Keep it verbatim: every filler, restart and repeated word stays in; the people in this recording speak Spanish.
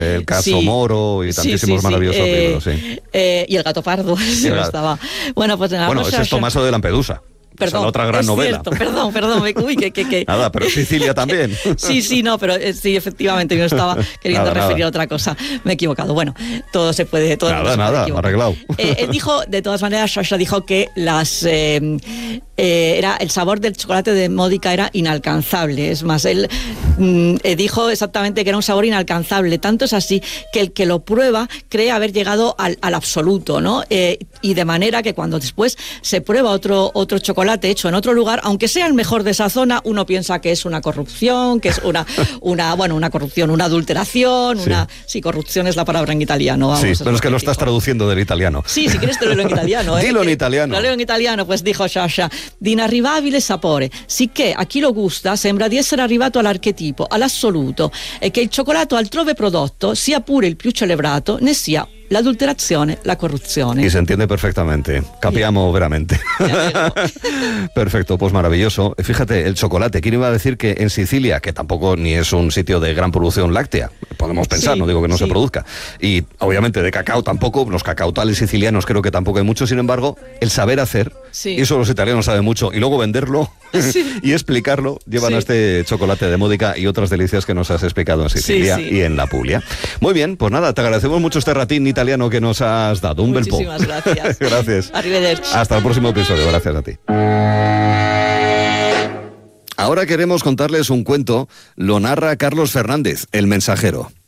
El caso sí, Moro y tantísimos sí, sí, maravillosos sí, libros, eh, sí. Eh, y el gato pardo, sí, el gato. estaba. Bueno, pues nada, Bueno, pues, ese es Tommaso de Lampedusa. Perdón, esa la otra gran es novela. Cierto, perdón, perdón, me, uy, que, que, que. Nada, pero Sicilia también. Sí, sí, no, pero eh, sí, efectivamente, yo estaba queriendo nada, referir nada. a otra cosa. Me he equivocado. Bueno, todo se puede, todo Nada, se puede nada, equivocar. arreglado. Eh, él dijo, de todas maneras, Sciascia dijo que las eh, eh, era el sabor del chocolate de Modica era inalcanzable. Es más, él mm, eh, dijo exactamente que era un sabor inalcanzable. Tanto es así que el que lo prueba cree haber llegado al, al absoluto, ¿no? Eh, y de manera que cuando después se prueba otro, otro chocolate hecho en otro lugar, aunque sea el mejor de esa zona, uno piensa que es una corrupción, que es una, una bueno, una corrupción, una adulteración, Sí. una... Sí, corrupción es la palabra en italiano, vamos. Sí, es pero es que lo estás dijo. traduciendo del italiano. Sí, si quieres te lo leo en italiano. ¿eh? Dilo en Que- italiano. Lo leo en italiano, pues dijo Sciascia, di inarrivabile sapore, sicché a chi lo gusta sembra di essere arrivato all'archetipo, all'assoluto, e che il cioccolato altrove prodotto sia pure il più celebrato, ne sia l'adulterazione, la corruzione. Y se entiende perfectamente. Capiamo veramente. Perfecto, pues maravilloso. Fíjate, el chocolate. ¿Quién iba a decir que en Sicilia, que tampoco ni es un sitio de gran producción láctea, podemos pensar, Sí, no digo que no sí. se produzca, y obviamente de cacao tampoco, los cacautales sicilianos creo que tampoco hay mucho, sin embargo, el saber hacer, Sí. y eso los italianos saben mucho, y luego venderlo Sí. y explicarlo, llevan Sí. a este chocolate de Modica y otras delicias que nos has explicado en Sicilia Sí, sí. y en la Puglia. Muy bien, pues nada, te agradecemos mucho este ratín italiano que nos has dado. Un bel po'. Muchísimas gracias. Gracias. Arrivederci. Hasta el próximo episodio. Gracias a ti. Ahora queremos contarles un cuento. Lo narra Carlos Fernández, El Mensajero.